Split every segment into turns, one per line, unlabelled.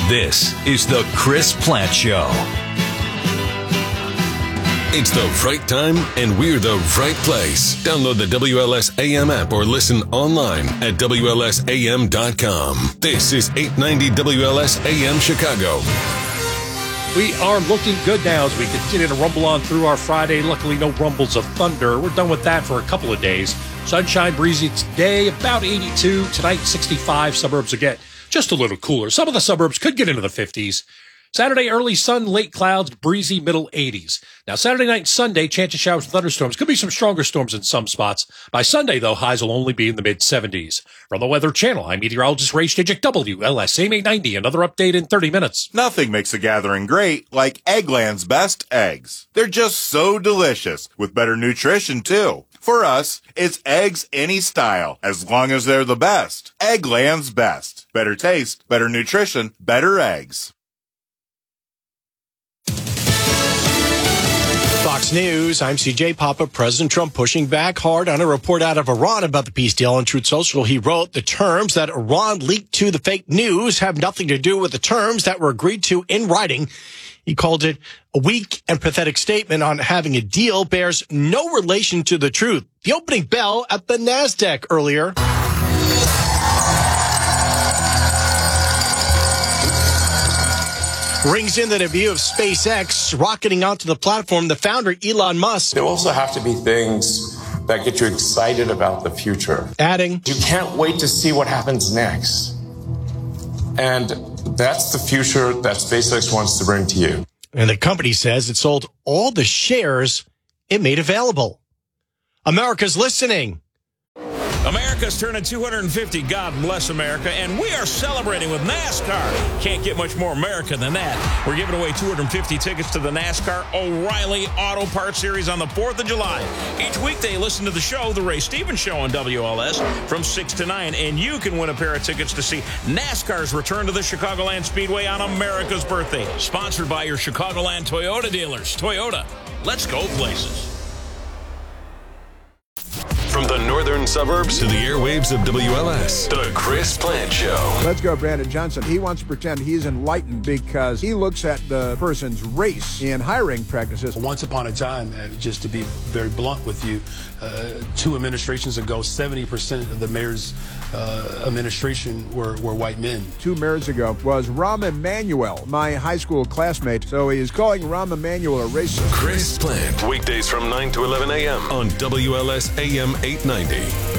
This is the Chris Plant Show.
It's the right time, and we're the right place. Download the WLS AM app or listen online at WLSAM.com. This is 890 WLS AM Chicago.
We are looking good now as we continue to rumble on through our Friday. Luckily, no rumbles of thunder. We're done with that for a couple of days. Sunshine, breezy today, about 82. Tonight, 65. Suburbs again, just a little cooler. Some of the suburbs could get into the 50s. Saturday, early sun, late clouds, breezy, middle 80s. Now, Saturday night and Sunday, chance of showers and thunderstorms. Could be some stronger storms in some spots. By Sunday, though, highs will only be in the mid-70s. From the Weather Channel, I'm meteorologist Ray Stijik, WLS AM 890. Another update in 30 minutes.
Nothing makes a gathering great like Eggland's best eggs. They're just so delicious, with better nutrition, too. For us, it's eggs any style, as long as they're the best. Eggland's best. Better taste, better nutrition, better eggs.
Fox News, I'm CJ Papa. President Trump pushing back hard on a report out of Iran about the peace deal. On Truth Social, he wrote, the terms that Iran leaked to the fake news have nothing to do with the terms that were agreed to in writing. He called it a weak and pathetic statement on having a deal bears no relation to the truth. The opening bell at the NASDAQ earlier. Rings in the debut of SpaceX rocketing onto the platform. The founder, Elon Musk.
There also have to be things that get you excited about the future.
Adding,
you can't wait to see what happens next. And that's the future that SpaceX wants to bring to you.
And the company says it sold all the shares it made available. America's listening.
America's turning 250. God bless America. And we are celebrating with NASCAR. Can't get much more America than that. We're giving away 250 tickets to the NASCAR O'Reilly Auto Parts Series on the 4th of July. Each weekday, listen to the show, The Ray Stevens Show on WLS from 6 to 9. And you can win a pair of tickets to see NASCAR's return to the Chicagoland Speedway on America's birthday. Sponsored by your Chicagoland Toyota dealers. Toyota, let's go places.
From the northern suburbs to the airwaves of WLS, the Chris Plant Show.
Let's go, Brandon Johnson. He wants to pretend he's enlightened because he looks at the person's race in hiring practices.
Once upon a time, just to be very blunt with you, 2 administrations ago, 70% of the mayor's administration were white men.
2 mayors ago was Rahm Emanuel, my high school classmate. So he is calling Rahm Emanuel a racist.
Chris Plant, weekdays from 9 to 11 a.m. on WLS AM 890.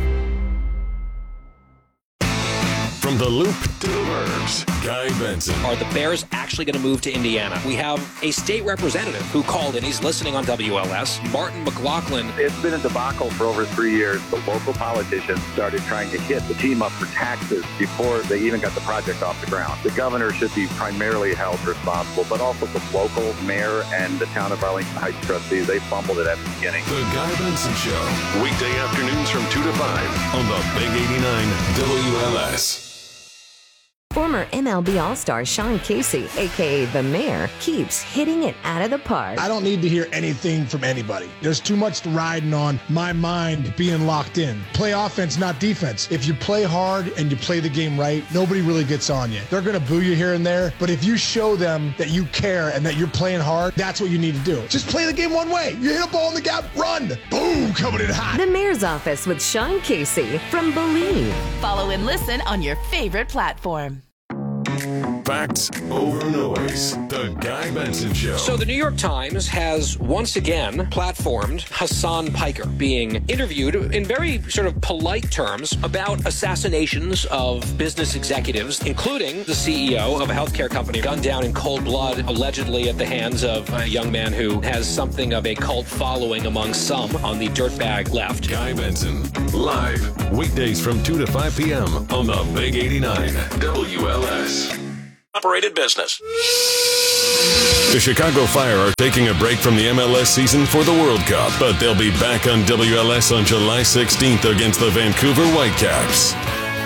From the Loop to the Burbs, Guy Benson.
Are the Bears actually going to move to Indiana? We have a state representative who called in. He's listening on WLS. Martin McLaughlin.
It's been a debacle for over 3 years. The local politicians started trying to hit the team up for taxes before they even got the project off the ground. The governor should be primarily held responsible, but also the local mayor and the town of Arlington Heights trustees. They fumbled it at the beginning.
The Guy Benson Show, weekday afternoons from 2 to 5 on the Big 89 WLS.
Former MLB All-Star Sean Casey, a.k.a. The Mayor, keeps hitting it out of the park.
I don't need to hear anything from anybody. There's too much riding on my mind being locked in. Play offense, not defense. If you play hard and you play the game right, nobody really gets on you. They're going to boo you here and there, but if you show them that you care and that you're playing hard, that's what you need to do. Just play the game one way. You hit a ball in the gap, run. Boom, coming in hot.
The Mayor's Office with Sean Casey from Believe.
Follow and listen on your favorite platform.
Facts over noise. The Guy Benson Show.
So the New York Times has once again platformed Hassan Piker being interviewed in very sort of polite terms about assassinations of business executives, including the CEO of a healthcare company gunned down in cold blood, allegedly at the hands of a young man who has something of a cult following among some on the dirtbag left.
Guy Benson, live, weekdays from 2 to 5 p.m. on the Big 89 WLS.
Operated business.
The Chicago Fire are taking a break from the MLS season for the World Cup, but they'll be back on WLS on July 16th against the Vancouver Whitecaps.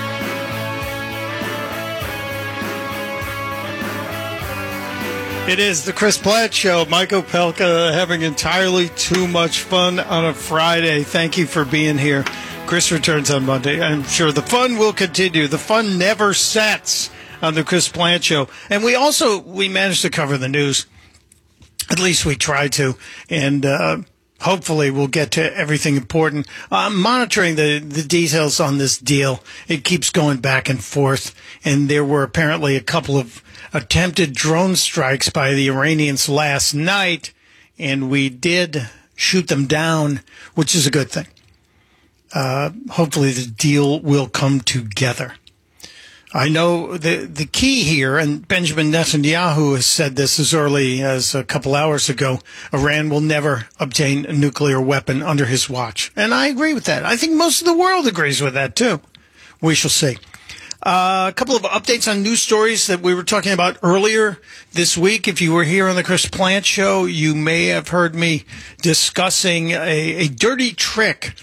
It is the Chris Platt Show. Mike Opelka having entirely too much fun on a Friday. Thank you for being here. Chris returns on Monday. I'm sure the fun will continue. The fun never sets on the Chris Plant Show. And we managed to cover the news. At least we tried to. And hopefully we'll get to everything important. I'm monitoring the details on this deal. It keeps going back and forth. And there were apparently a couple of attempted drone strikes by the Iranians last night. And we did shoot them down, which is a good thing. Hopefully the deal will come together. I know the key here, and Benjamin Netanyahu has said this as early as a couple hours ago, Iran will never obtain a nuclear weapon under his watch. And I agree with that. I think most of the world agrees with that, too. We shall see. A couple of updates on news stories that we were talking about earlier this week. If you were here on the Chris Plant Show, you may have heard me discussing a dirty trick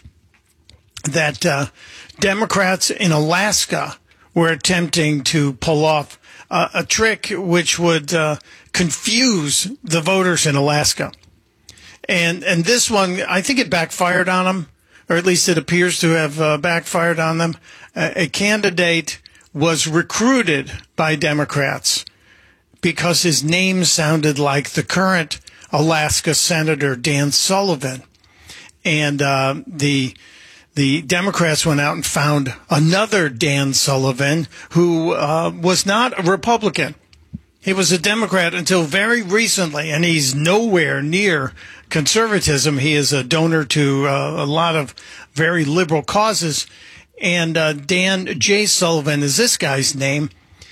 that Democrats in Alaska were attempting to pull off, a trick which would confuse the voters in Alaska. And this one, I think it backfired on them, or at least it appears to have backfired on them. A candidate was recruited by Democrats because his name sounded like the current Alaska Senator Dan Sullivan. And the Democrats went out and found another Dan Sullivan who was not a Republican. He was a Democrat until very recently, and he's nowhere near conservatism. He is a donor to a lot of very liberal causes. And Dan J. Sullivan is this guy's name.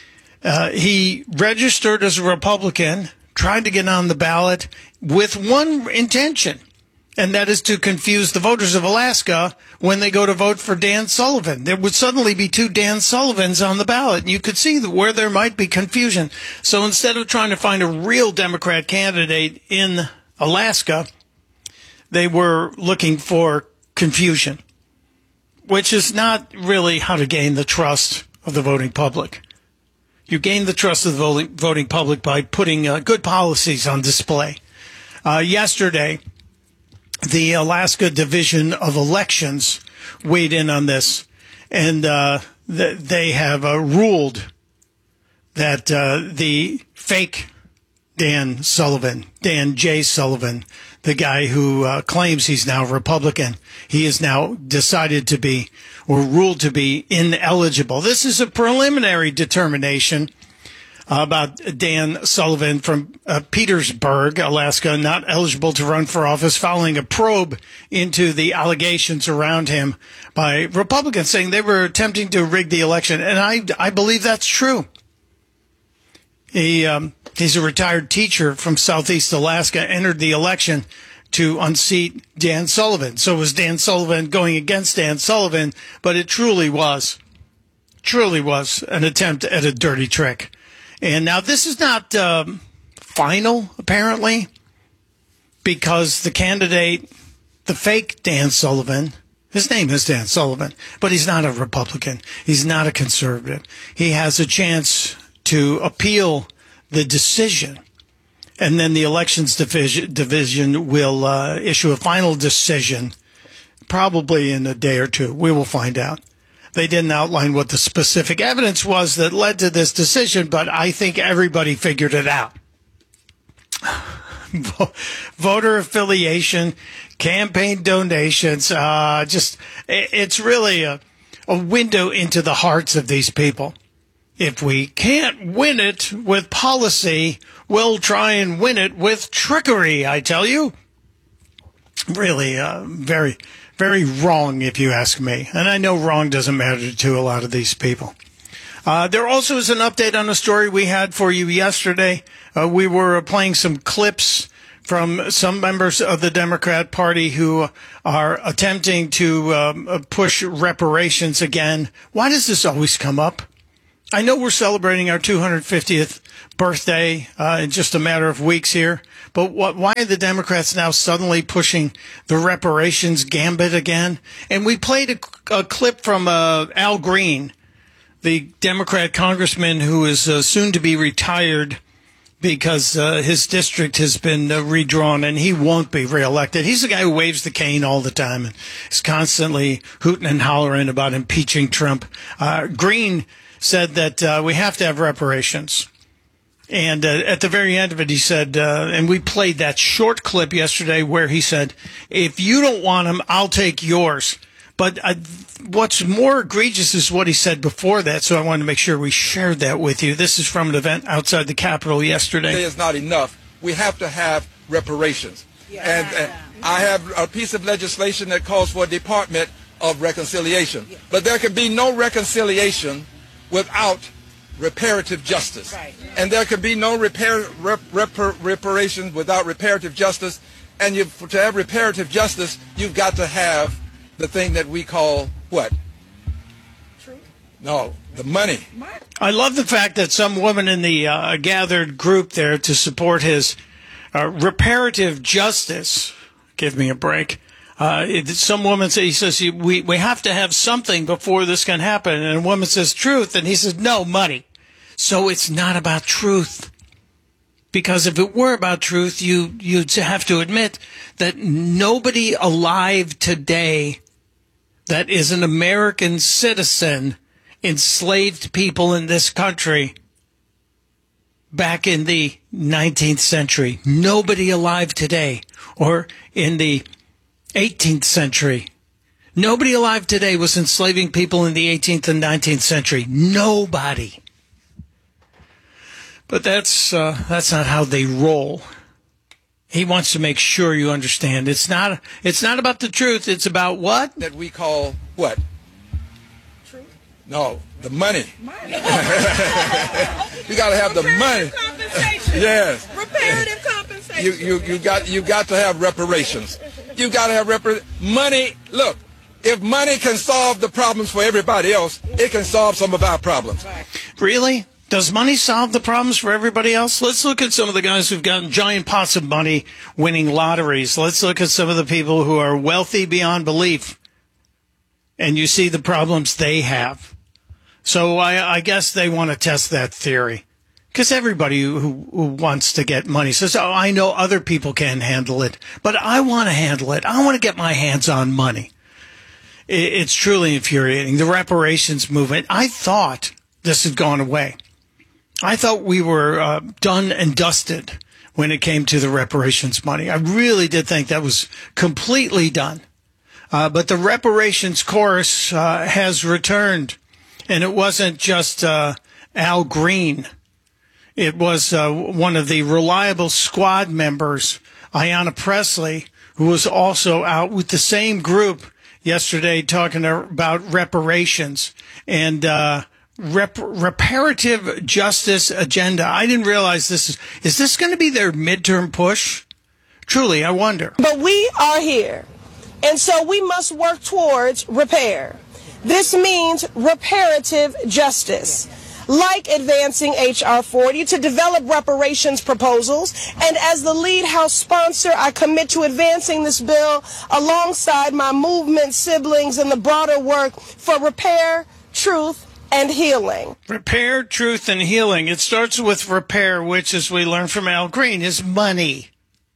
He registered as a Republican, tried to get on the ballot with one intention, and that is to confuse the voters of Alaska when they go to vote for Dan Sullivan. There would suddenly be two Dan Sullivans on the ballot, and you could see where there might be confusion. So instead of trying to find a real Democrat candidate in Alaska, they were looking for confusion, which is not really how to gain the trust of the voting public. You gain the trust of the voting public by putting good policies on display. Yesterday, the Alaska Division of Elections weighed in on this, and they have ruled that the fake Dan Sullivan, Dan J. Sullivan, the guy who claims he's now Republican, he is now decided to be, or ruled to be, ineligible. This is a preliminary determination about Dan Sullivan from Petersburg, Alaska, not eligible to run for office, following a probe into the allegations around him by Republicans saying they were attempting to rig the election. And I believe that's true. He's a retired teacher from Southeast Alaska, entered the election to unseat Dan Sullivan. So it was Dan Sullivan going against Dan Sullivan, but it truly was an attempt at a dirty trick. And now this is not final, apparently, because the candidate, the fake Dan Sullivan, his name is Dan Sullivan, but he's not a Republican. He's not a conservative. He has a chance to appeal the decision, and then the elections division will issue a final decision probably in a day or two. We will find out. They didn't outline what the specific evidence was that led to this decision, but I think everybody figured it out. Voter affiliation, campaign donations, it's really a window into the hearts of these people. If we can't win it with policy, we'll try and win it with trickery, I tell you. Really, very, very wrong, if you ask me. And I know wrong doesn't matter to a lot of these people. There also is an update on a story we had for you yesterday. We were playing some clips from some members of the Democrat Party who are attempting to push reparations again. Why does this always come up? I know we're celebrating our 250th birthday in just a matter of weeks here, but why are the Democrats now suddenly pushing the reparations gambit again? And we played a clip from Al Green, the Democrat congressman who is soon to be retired because his district has been redrawn and he won't be reelected. He's the guy who waves the cane all the time and is constantly hooting and hollering about impeaching Trump. Green said that we have to have reparations. And at the very end of it, he said, and we played that short clip yesterday where he said, if you don't want them, I'll take yours. But what's more egregious is what he said before that, so I wanted to make sure we shared that with you. This is from an event outside the Capitol yesterday.
It's not enough. We have to have reparations. And I have a piece of legislation that calls for a Department of Reconciliation. But there can be no reconciliation without reparative justice. Right. And there can be no reparations without reparative justice. And to have reparative justice, you've got to have the thing that we call what? Truth? No, the money.
I love the fact that some woman in the gathered group there to support his reparative justice. Give me a break. Some woman says, he says, we have to have something before this can happen. And a woman says truth. And he says, no, money. So it's not about truth. Because if it were about truth, you'd have to admit that nobody alive today that is an American citizen enslaved people in this country back in the 19th century. Nobody alive today, or in the 18th century. Nobody alive today was enslaving people in the 18th and 19th century. Nobody. But that's not how they roll. He wants to make sure you understand. It's not about the truth. It's about what?
That we call what? Truth? No, the money. You got to have the money. Compensation. Yes. Reparative compensation. You got to have reparations. You got to have money. Look, if money can solve the problems for everybody else, it can solve some of our problems.
Really? Does money solve the problems for everybody else? Let's look at some of the guys who've gotten giant pots of money winning lotteries. Let's look at some of the people who are wealthy beyond belief. And you see the problems they have. So I guess they want to test that theory. Because everybody who wants to get money says, oh, I know other people can handle it, but I want to handle it. I want to get my hands on money. It's truly infuriating. The reparations movement, I thought this had gone away. I thought we were done and dusted when it came to the reparations money. I really did think that was completely done. But the reparations chorus has returned. And it wasn't just Al Green. It was one of the Reliable Squad members, Ayanna Pressley, who was also out with the same group yesterday talking about reparations and reparative justice agenda. I didn't realize is this going to be their midterm push? Truly, I wonder.
But we are here, and so we must work towards repair. This means reparative justice, like advancing H.R. 40 to develop reparations proposals. And as the lead House sponsor, I commit to advancing this bill alongside my movement siblings in the broader work for repair, truth, and healing.
Repair, truth, and healing. It starts with repair, which, as we learned from Al Green, is money.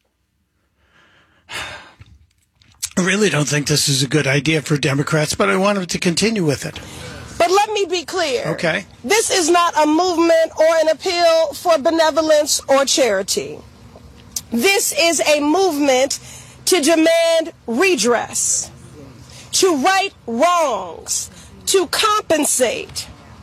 I really don't think this is a good idea for Democrats, but I want them to continue with it.
But let me be clear.
Okay.
This is not a movement or an appeal for benevolence or charity. This is a movement to demand redress, to right wrongs, to compensate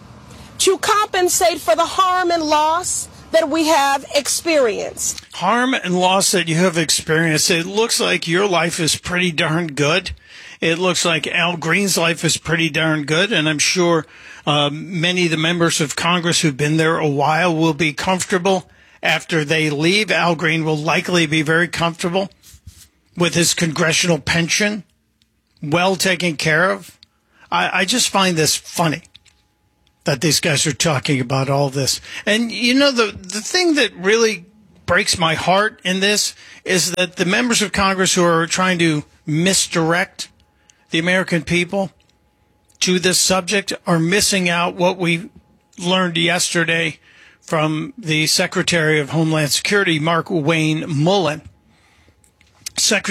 for the harm and loss that we have experienced.
Harm and loss that you have experienced. It looks like your life is pretty darn good. It looks like Al Green's life is pretty darn good, and I'm sure many of the members of Congress who've been there a while will be comfortable after they leave. Al Green will likely be very comfortable with his congressional pension, well taken care of. I just find this funny that these guys are talking about all this. And, you know, the thing that really breaks my heart in this is that the members of Congress who are trying to misdirect the American people to this subject are missing out what we learned yesterday from the Secretary of Homeland Security, Markwayne Mullin.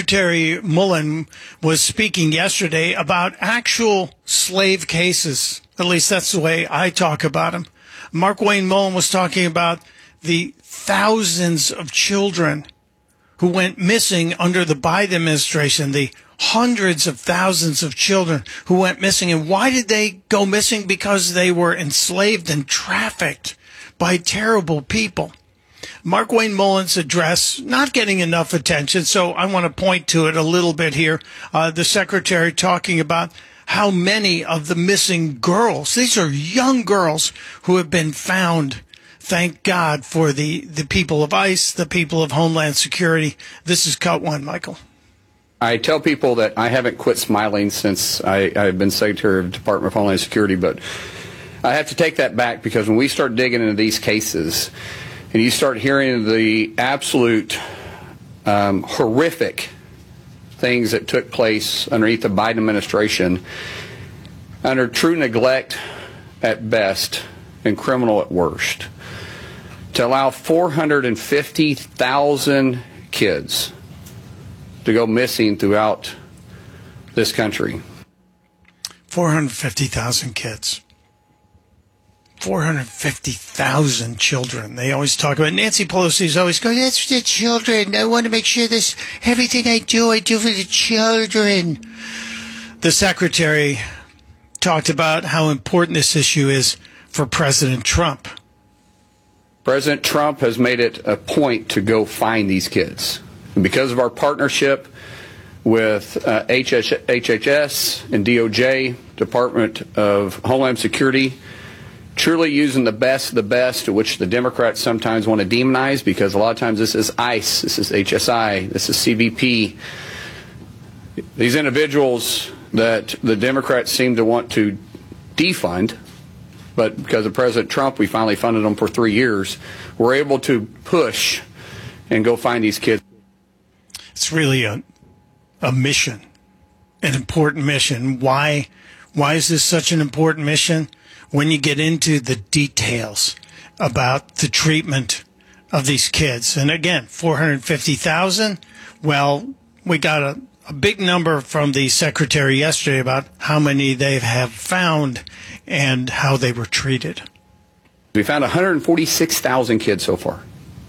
Secretary Mullin was speaking yesterday about actual slave cases At least that's the way I talk about them. Markwayne Mullin was talking about the thousands of children who went missing under the Biden administration, the hundreds of thousands of children who went missing. And why did they go missing? Because they were enslaved and trafficked by terrible people. Markwayne Mullin's address not getting enough attention, so I want to point to it a little bit here. The secretary talking about how many of the missing girls, these are young girls who have been found. Thank God for the people of ICE, the people of Homeland Security. This is cut one, Michael.
I tell people that I haven't quit smiling since I've been Secretary of the Department of Homeland Security, but I have to take that back, because when we start digging into these cases and you start hearing the absolute horrific things that took place underneath the Biden administration, under true neglect at best and criminal at worst, to allow 450,000 kids to go missing throughout this country.
450,000 kids. 450,000 children. They always talk about, Nancy Pelosi's always going, that's the children. I want to make sure this, everything I do for the children. The secretary talked about how important this issue is for President Trump.
President Trump has made it a point to go find these kids. And because of our partnership with HHS and DOJ, Department of Homeland Security, truly using the best of the best, which the Democrats sometimes want to demonize, because a lot of times this is ICE, this is HSI, this is CBP. These individuals that the Democrats seem to want to defund, but because of President Trump, we finally funded them for 3 years. We're able to push and go find these kids.
It's really a mission, an important mission. Why is this such an important mission? When you get into the details about the treatment of these kids. And again, 450,000. Well, we got a big number from the secretary yesterday about how many they have found and how they were treated.
We found 146,000 kids so far.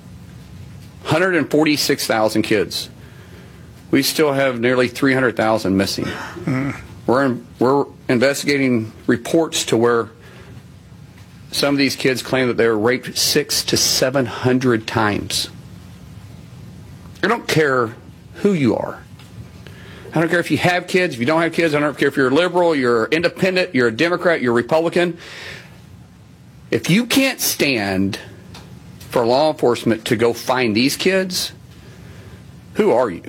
146,000 kids. We still have nearly 300,000 missing. We're investigating reports to where some of these kids claim that they were raped 600 to 700 times. I don't care who you are. I don't care if you have kids, if you don't have kids. I don't care if you're a liberal, you're independent, you're a Democrat, you're a Republican. If you can't stand for law enforcement to go find these kids, who are you?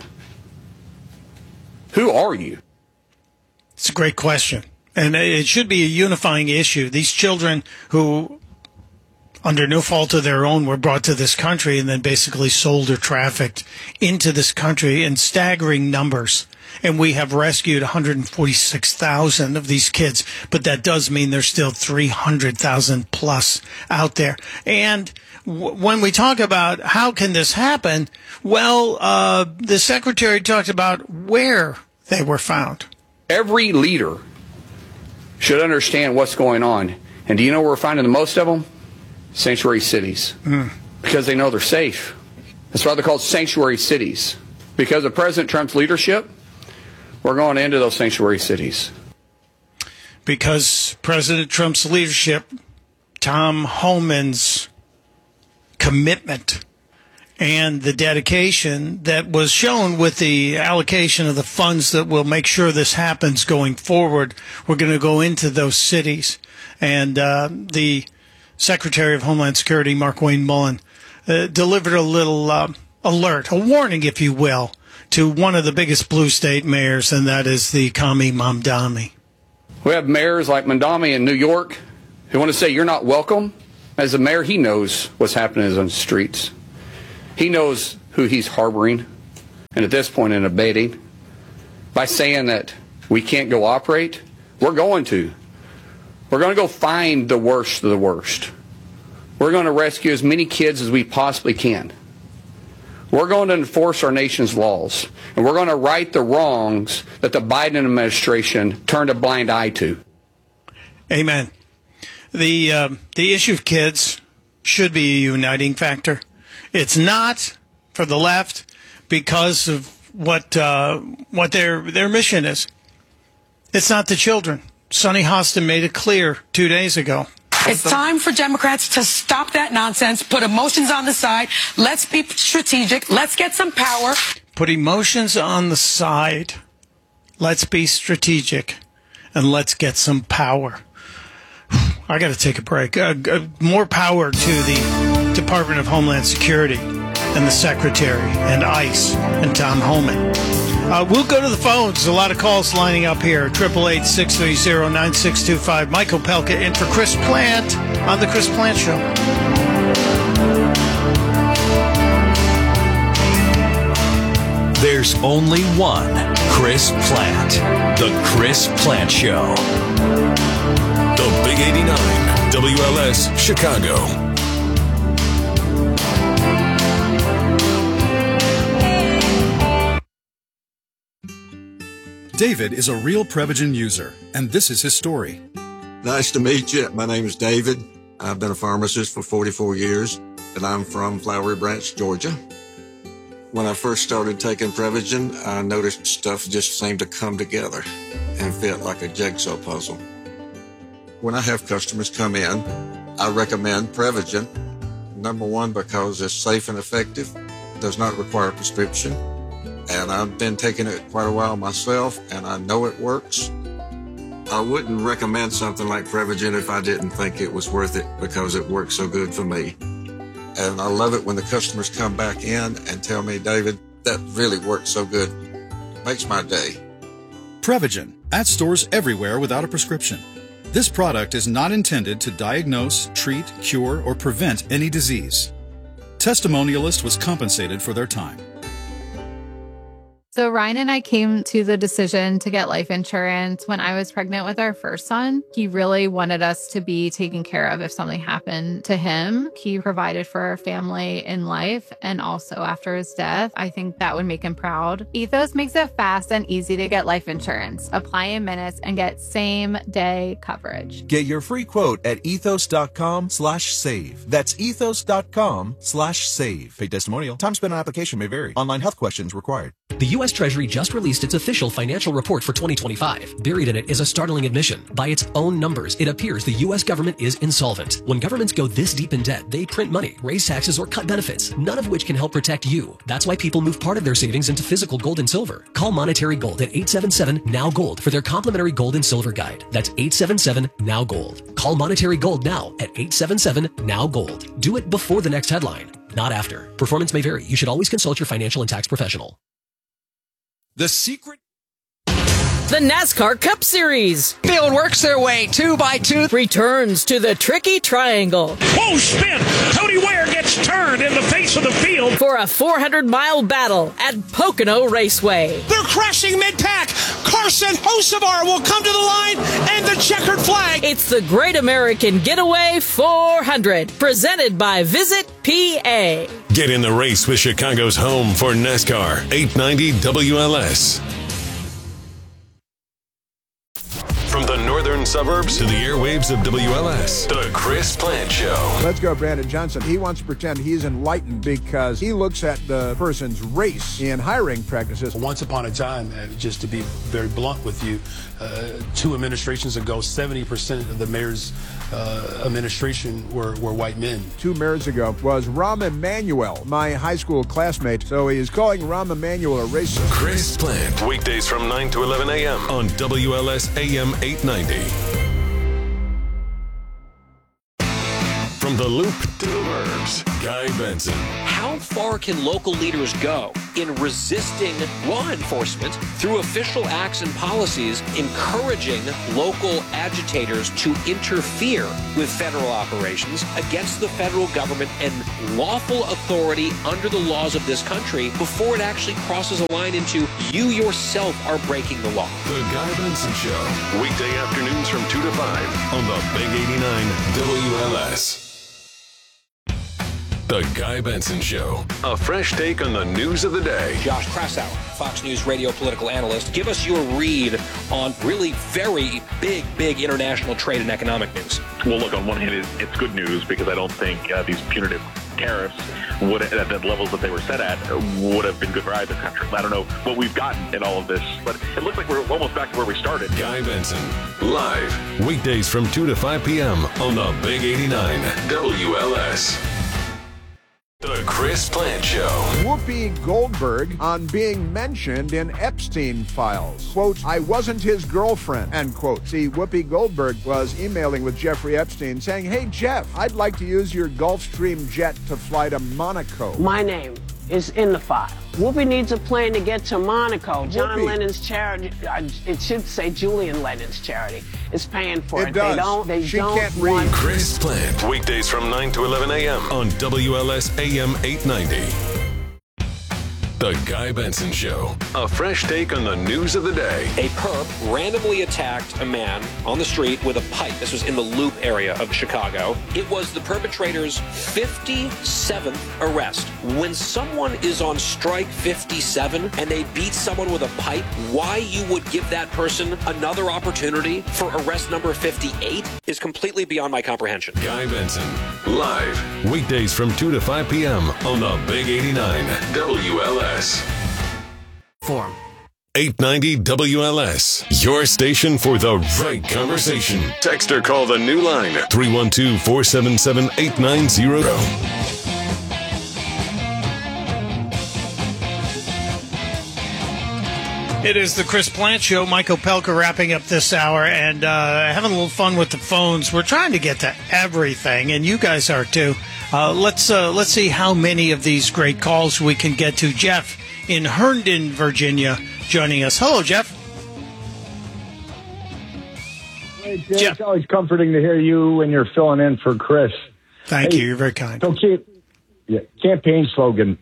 Who are you?
It's a great question. And it should be a unifying issue. These children who, under no fault of their own, were brought to this country and then basically sold or trafficked into this country in staggering numbers. And we have rescued 146,000 of these kids. But that does mean there's still 300,000 plus out there. And when we talk about how can this happen, well, the secretary talked about where they were found.
Every leader should understand what's going on. And do you know where we're finding the most of them? Sanctuary cities. Because they know they're safe. That's why they're called sanctuary cities. Because of President Trump's leadership, we're going into those sanctuary cities.
Because President Trump's leadership, Tom Homan's commitment, and the dedication that was shown with the allocation of the funds that will make sure this happens going forward. We're going to go into those cities. And the Secretary of Homeland Security, Markwayne Mullin, delivered a little alert, a warning, if you will, to one of the biggest blue state mayors, and that is the Kami Mamdani.
We have mayors like Mamdani in New York who want to say you're not welcome. As a mayor, he knows what's happening on the streets. He knows who he's harboring, and at this point in abating. By saying that we can't go operate, we're going to. We're going to go find the worst of the worst. We're going to rescue as many kids as we possibly can. We're going to enforce our nation's laws, and we're going to right the wrongs that the Biden administration turned a blind eye to.
Amen. The issue of kids should be a uniting factor. It's not for the left because of what their mission is. It's not the children. Sonny Hostin made it clear 2 days ago.
It's time for Democrats to stop that nonsense, put emotions on the side. Let's be strategic. Let's get some power.
Put emotions on the side. Let's be strategic. And let's get some power. I got to take a break. More power to the Department of Homeland Security and the Secretary and ICE and Tom Homan. We'll go to the phones. A lot of calls lining up here. 888-630-9625. Michael Pelka in for Chris Plant on The Chris Plant Show.
There's only one Chris Plant. The Chris Plant Show.
The Big 89, WLS, Chicago.
David is a real Prevagen user, and this is his story.
Nice to meet you. My name is David. I've been a pharmacist for 44 years, and I'm from Flowery Branch, Georgia. When I first started taking Prevagen, I noticed stuff just seemed to come together and fit like a jigsaw puzzle. When I have customers come in, I recommend Prevagen. Number one, because it's safe and effective, does not require a prescription. And I've been taking it quite a while myself, and I know it works. I wouldn't recommend something like Prevagen if I didn't think it was worth it because it works so good for me. And I love it when the customers come back in and tell me, David, that really works so good. Makes my day.
Prevagen, at stores everywhere without a prescription. This product is not intended to diagnose, treat, cure, or prevent any disease. Testimonialist was compensated for their time.
So Ryan and I came to the decision to get life insurance when I was pregnant with our first son. He really wanted us to be taken care of if something happened to him. He provided for our family in life and also after his death. I think that would make him proud. Ethos makes it fast and easy to get life insurance. Apply in minutes and get same-day coverage.
Get your free quote at ethos.com/save. That's ethos.com/save. Paid testimonial. Time spent on application may vary. Online health questions required.
The U.S. Treasury just released its official financial report for 2025. Buried in it is a startling admission. By its own numbers, it appears the U.S. government is insolvent. When governments go this deep in debt, they print money, raise taxes, or cut benefits, none of which can help protect you. That's why people move part of their savings into physical gold and silver. Call Monetary Gold at 877-NOW-GOLD for their complimentary gold and silver guide. That's 877-NOW-GOLD. Call Monetary Gold now at 877-NOW-GOLD. Do it before the next headline, not after. Performance may vary. You should always consult your financial and tax professional.
The secret.
The NASCAR Cup Series. Field works their way 2x2. Returns to the tricky triangle.
Whoa, spin! Cody Ware gets turned in the face of the field.
For a 400-mile battle at Pocono Raceway.
They're crashing mid-pack. Carson Hocevar will come to the line and the checkered flag.
It's the Great American Getaway 400. Presented by Visit PA.
Get in the race with Chicago's home for NASCAR, 890 WLS. From the northern suburbs to the airwaves of WLS, the Chris Plant Show.
Let's go, Brandon Johnson. He wants to pretend he's enlightened because he looks at the person's race in hiring practices.
Once upon a time, just to be very blunt with you, 2 administrations ago, 70% of the mayor's administration were white men.
2 mayors ago was Rahm Emanuel, my high school classmate. So he is calling Rahm Emanuel a racist.
Chris Plant, weekdays from 9 to 11 a.m. on WLS AM 890. From the Loop to the Burbs, Guy Benson.
How far can local leaders go in resisting law enforcement through official acts and policies, encouraging local agitators to interfere with federal operations against the federal government and lawful authority under the laws of this country before it actually crosses a line into you yourself are breaking the law?
The Guy Benson Show, weekday afternoons from 2 to 5 on the Big 89 WLS. The Guy Benson Show. A fresh take on the news of the day.
Josh Krasow, Fox News radio political analyst. Give us your read on really very big international trade and economic news.
Well, look, on one hand, it's good news because I don't think these punitive tariffs would, at the levels that they were set at, would have been good for either country. I don't know what we've gotten in all of this, but it looks like we're almost back to where we started.
Guy Benson, live, weekdays from 2 to 5 p.m. on the Big 89 WLS. The Chris Plant Show.
Whoopi Goldberg on being mentioned in Epstein files. Quote, I wasn't his girlfriend, end quote. See, Whoopi Goldberg was emailing with Jeffrey Epstein saying, hey, Jeff, I'd like to use your Gulfstream jet to fly to Monaco.
My name is in the file. Whoopi needs a plane to get to Monaco. John Lennon's charity, it should say Julian Lennon's charity, is paying for it.
Does.
They don't
can't read.
Chris Plant, weekdays from 9 to 11 a.m. on WLS AM 890. The Guy Benson Show. A fresh take on the news of the day.
A perp randomly attacked a man on the street with a pipe. This was in the Loop area of Chicago. It was the perpetrator's 57th arrest. When someone is on strike 57 and they beat someone with a pipe, why you would give that person another opportunity for arrest number 58 is completely beyond my comprehension.
Guy Benson, live, weekdays from 2 to 5 p.m. on the Big 89 WLS.
Form
890 WLS, your station for the right conversation. Text or call the new line 312-477-8900.
It is the Chris Plant Show. Michael Pelka wrapping up this hour and having a little fun with the phones. We're trying to get to everything, and you guys are too. Let's see how many of these great calls we can get to. Jeff in Herndon, Virginia, joining us. Hello, Jeff.
Hey, Jeff. It's always comforting to hear you when you're filling in for Chris.
Thank you. You're very kind.
So, campaign slogan.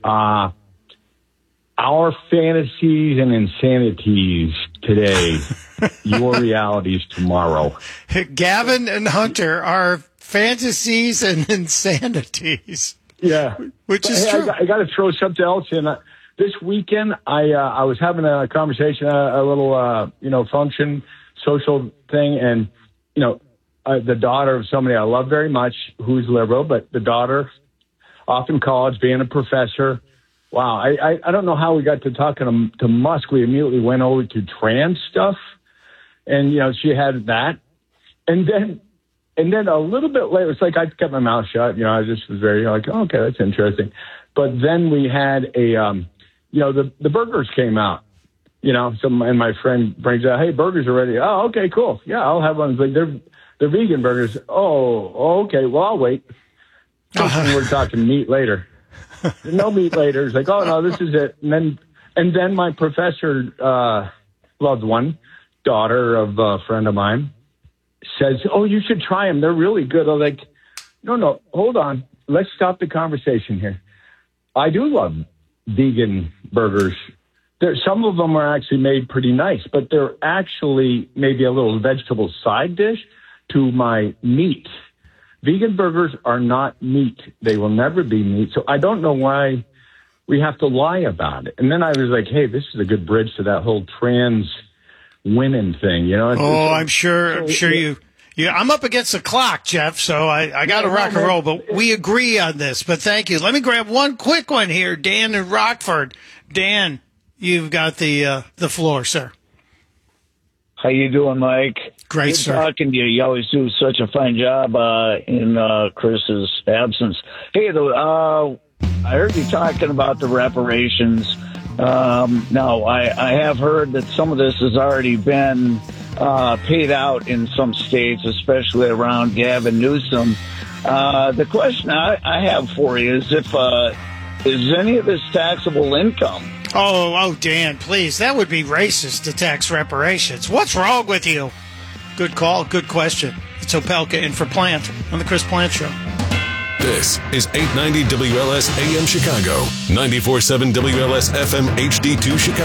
Our fantasies and insanities today, your realities tomorrow.
Gavin and Hunter are fantasies and insanities.
Yeah.
Which is true.
I got to throw something else in. This weekend, I was having a conversation, a little, function, social thing, and, the daughter of somebody I love very much, who's liberal, but the daughter off in college, being a professor. Wow, I don't know how we got to talking to Musk. We immediately went over to trans stuff, and she had that, and then a little bit later, it's like I kept my mouth shut. I just was very like, oh, okay, that's interesting. But then we had a, the burgers came out, and my friend brings out, hey, burgers are ready. Oh, okay, cool. Yeah, I'll have one. It's like they're vegan burgers. Oh, okay. Well, I'll wait. We're talking meat later. No meat later. It's like, oh no, this is it. And then my professor, loved one, daughter of a friend of mine, says, oh, you should try them. They're really good. I'm like, no, hold on. Let's stop the conversation here. I do love vegan burgers. Some of them are actually made pretty nice, but they're actually maybe a little vegetable side dish to my meat. Vegan burgers are not meat. They will never be meat. So I don't know why we have to lie about it. And then I was like, hey, this is a good bridge to that whole trans women thing,
I'm sure you. Yeah, I'm up against the clock, Jeff, so I got to rock and roll, but we agree on this. But thank you. Let me grab one quick one here. Dan in Rockford. Dan, you've got the floor, sir.
How you doing, Mike?
Great,
Good
sir.
Talking to you. You always do such a fine job in Chris's absence. Hey, I heard you talking about the reparations. Now, I have heard that some of this has already been paid out in some states, especially around Gavin Newsom. The question I have for you is is any of this taxable income?
Oh, Dan, please. That would be racist to tax reparations. What's wrong with you? Good call. Good question. It's Opelka in for Plant on the Chris Plant Show.
This is 890 WLS AM Chicago, 94.7 WLS FM HD2 Chicago.